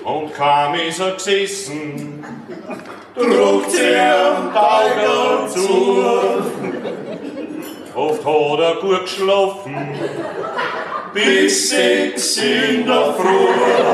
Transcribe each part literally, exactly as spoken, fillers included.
Und kaum ist er gesessen, druckt er am Beiger zu. Oft hat er gut geschlafen, bis sechs in der Früh.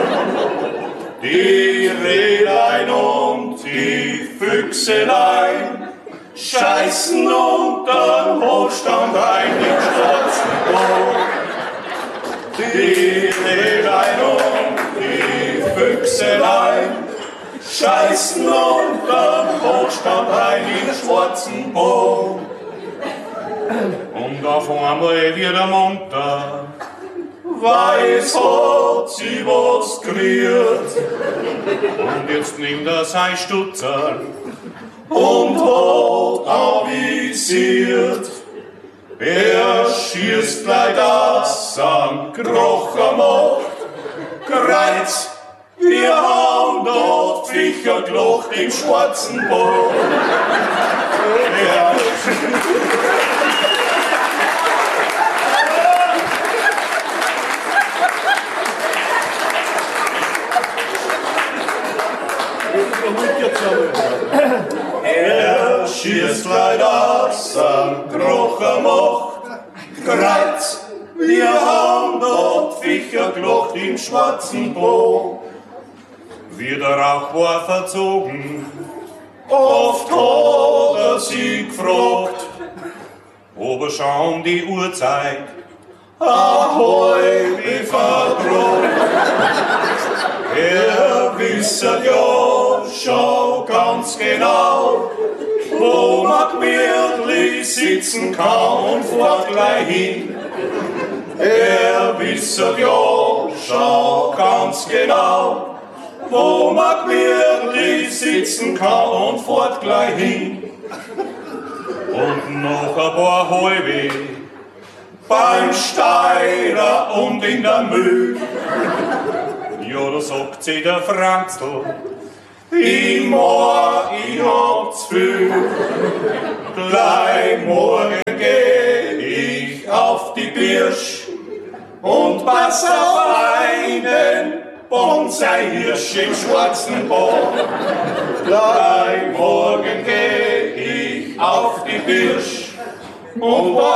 Die Rehlein und die Füchselein scheißen unterm Hochstand ein im schwarzen Boot. Die Rehlein und die Füchselein scheißen unterm Hochstand ein im schwarzen Boot. Und auf einmal wird er munter, weil es hat sie was gerührt. Und jetzt nimmt er sein Stutzer und hat avisiert. Er schießt gleich das am Krocher macht. Kreuz, wir haben dort Viecher gelacht im schwarzen Boot. Ja. Er schießt leider aus am Krocher macht. Kreuz, wir haben dort Viecher gelacht im schwarzen Boot. Wie der Rauch war verzogen, oft hat er sie gefragt, ob er schon um die Uhrzeit ahoi wie verdroht. Er wisset ja schon ganz genau, wo man gemütlich sitzen kann und fährt gleich hin. Er wisset ja schon ganz genau, wo man gemütlich sitzen kann und fährt gleich hin. Und noch ein paar Halbe beim Steirer und in der Mühl. Ja, da sagt sie der Franzl, ich mag, ich hab zu viel. Gleich morgen geh ich auf die Birsch und pass auf einen Bonsai-Hirsch im schwarzen Boot. Gleich morgen geh ich auf die Birsch und